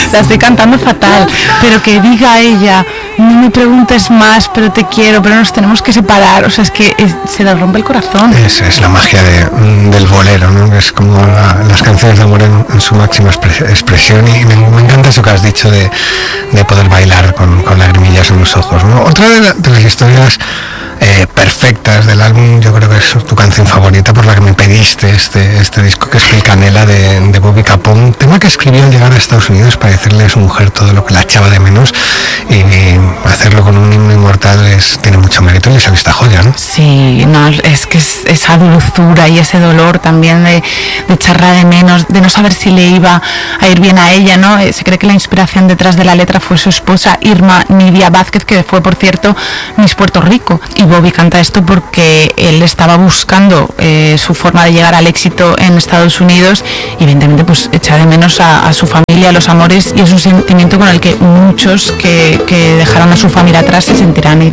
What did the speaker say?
La estoy cantando fatal, pero que diga ella, no me preguntes más, pero te quiero, pero nos tenemos que separar, o sea, es que se le rompe el corazón. Es la magia del bolero, ¿no? Es como las canciones de amor en su máxima expresión, y me encanta eso que has dicho de poder bailar con lagrimillas en los ojos, ¿no? Otra de las historias perfectas del álbum, yo creo que es tu canción favorita, por la que me pediste este disco, que es El Canela de Bobby Capón, tema que escribió al llegar a Estados Unidos para decirle a su mujer todo lo que la echaba de menos, y hacerlo con un himno inmortal tiene mucho mérito, y le salió esta joya, ¿no? Sí, no, es que esa dulzura y ese dolor también de echarla de menos, de no saber si le iba a ir bien a ella, ¿no? Se cree que la inspiración detrás de la letra fue su esposa Irma Nidia Vázquez, que fue, por cierto, Miss Puerto Rico, y Bobby canta esto porque él estaba buscando su forma de llegar al éxito en Estados Unidos, y evidentemente pues echa de menos a su familia, a los amores, y es un sentimiento con el que muchos que dejaron a su familia atrás se sentirán